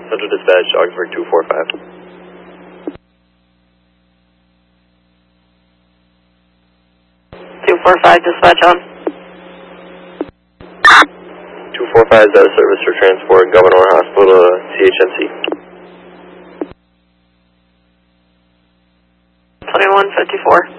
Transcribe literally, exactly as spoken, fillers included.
Central Dispatch, Augsburg two four five. two four five, dispatch on. two four five is out of service for transport, Governor Hospital to C H N C. twenty-one fifty-four.